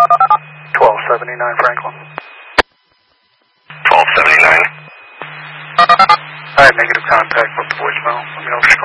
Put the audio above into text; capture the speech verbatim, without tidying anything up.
twelve seventy-nine Franklin. twelve seventy-nine. I had negative contact with the voicemail. Let me know if